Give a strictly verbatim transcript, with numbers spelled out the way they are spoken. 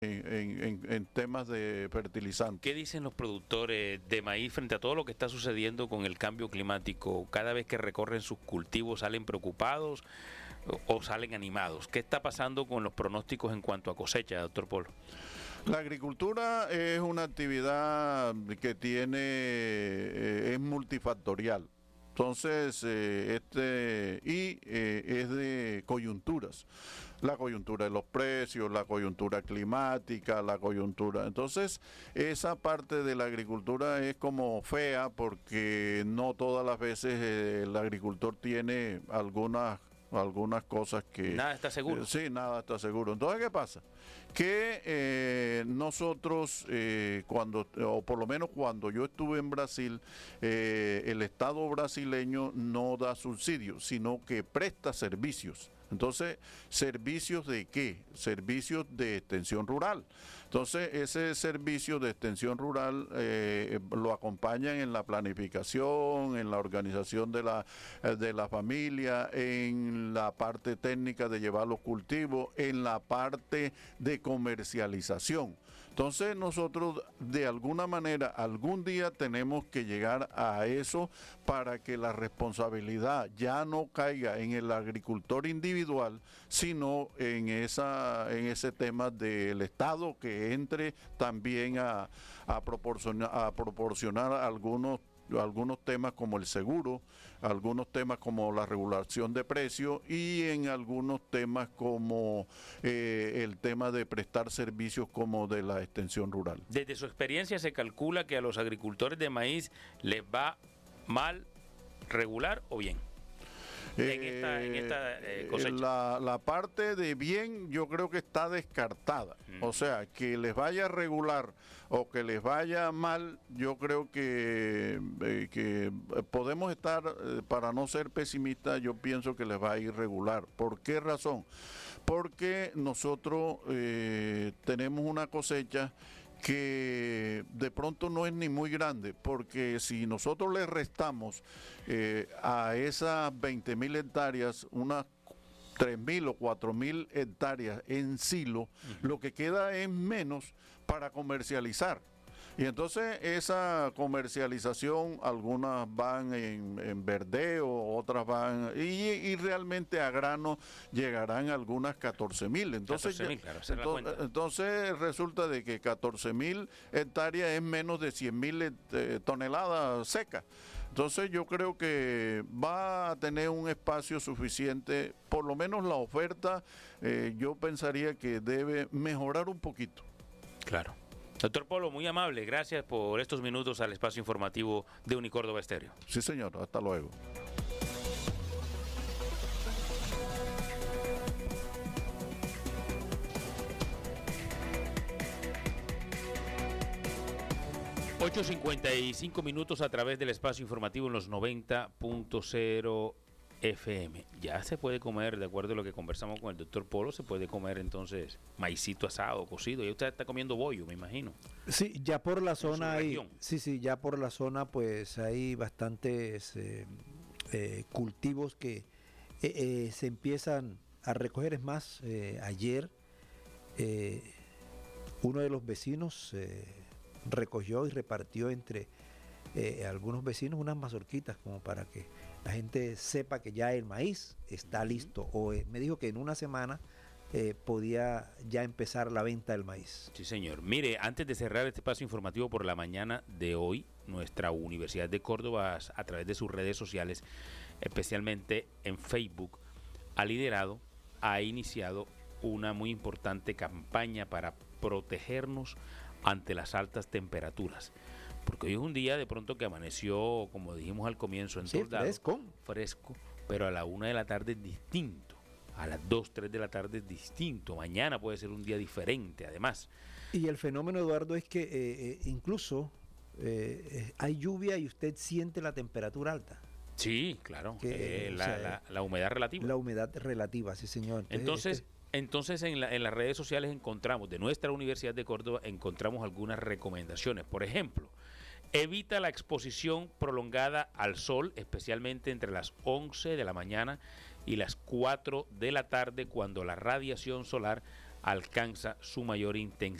en, en, en temas de fertilizantes. ¿Qué dicen los productores de maíz frente a todo lo que está sucediendo con el cambio climático? Cada vez que recorren sus cultivos, ¿salen preocupados o, o salen animados? ¿Qué está pasando con los pronósticos en cuanto a cosecha, doctor Polo? La agricultura es una actividad que tiene, eh, es multifactorial. Entonces, eh, este, y eh, es de coyunturas. La coyuntura de los precios, la coyuntura climática, la coyuntura. Entonces, esa parte de la agricultura es como fea porque no todas las veces eh, el agricultor tiene algunas algunas cosas que... Nada está seguro. Eh, sí, nada está seguro. Entonces, ¿qué pasa? Que eh, nosotros, eh, cuando, o por lo menos cuando yo estuve en Brasil, eh, el Estado brasileño no da subsidios, sino que presta servicios. Entonces, ¿servicios de qué? Servicios de extensión rural. Entonces, ese servicio de extensión rural eh, lo acompañan en la planificación, en la organización de la, de la familia, en la parte técnica de llevar los cultivos, en la parte de comercialización. Entonces nosotros de alguna manera algún día tenemos que llegar a eso para que la responsabilidad ya no caiga en el agricultor individual, sino en esa en ese tema del Estado que entre también a, a proporcionar a proporcionar algunos algunos temas como el seguro, algunos temas como la regulación de precios y en algunos temas como eh, el tema de prestar servicios como de la extensión rural. Desde su experiencia se calcula que a los agricultores de maíz les va mal, regular o bien. En esta, en esta eh, cosecha. La, la parte de bien yo creo que está descartada. Mm. O sea, que les vaya regular o que les vaya mal, yo creo que, eh, que podemos estar, eh, para no ser pesimistas, yo pienso que les va a ir regular. ¿Por qué razón? Porque nosotros eh, tenemos una cosecha que de pronto no es ni muy grande, porque si nosotros le restamos eh, a esas veinte mil hectáreas unas tres mil o cuatro mil hectáreas en silo, uh-huh. Lo que queda es menos para comercializar. Y entonces esa comercialización, algunas van en, en verdeo, otras van, y, y realmente a grano llegarán algunas catorce mil. Entonces, catorce mil, claro, entonces, entonces resulta de que catorce mil hectáreas es menos de cien mil eh, toneladas secas. Entonces yo creo que va a tener un espacio suficiente, por lo menos la oferta, eh, yo pensaría que debe mejorar un poquito. Claro. Doctor Polo, muy amable, gracias por estos minutos al espacio informativo de Unicórdoba Estéreo. Sí, señor, hasta luego. ocho cincuenta y cinco minutos a través del espacio informativo en los noventa punto cero F M. Ya se puede comer, de acuerdo a lo que conversamos con el doctor Polo, se puede comer entonces maicito asado, cocido. Ya usted está comiendo bollo, me imagino. Sí, ya por la zona hay, sí, sí, ya por la zona pues hay bastantes eh, eh, cultivos que eh, eh, se empiezan a recoger. Es más, eh, ayer eh, uno de los vecinos eh, recogió y repartió entre eh, algunos vecinos unas mazorquitas como para que la gente sepa que ya el maíz está listo, o eh, me dijo que en una semana eh, podía ya empezar la venta del maíz. Sí, señor. Mire, antes de cerrar este espacio informativo por la mañana de hoy, nuestra Universidad de Córdoba, a través de sus redes sociales, especialmente en Facebook, ha liderado, ha iniciado una muy importante campaña para protegernos ante las altas temperaturas. Porque hoy es un día de pronto que amaneció, como dijimos al comienzo, en sí, Tordado, fresco. fresco, pero a la una de la tarde es distinto, a las dos, tres de la tarde es distinto, mañana puede ser un día diferente además. Y el fenómeno, Eduardo, es que eh, eh, incluso eh, hay lluvia y usted siente la temperatura alta. Sí, claro, que, eh, la, sea, la, la humedad relativa. La humedad relativa, sí señor. Entonces, Entonces este, Entonces en, la, en las redes sociales encontramos, de nuestra Universidad de Córdoba, encontramos algunas recomendaciones. Por ejemplo, evita la exposición prolongada al sol, especialmente entre las once de la mañana y las cuatro de la tarde, cuando la radiación solar alcanza su mayor intensidad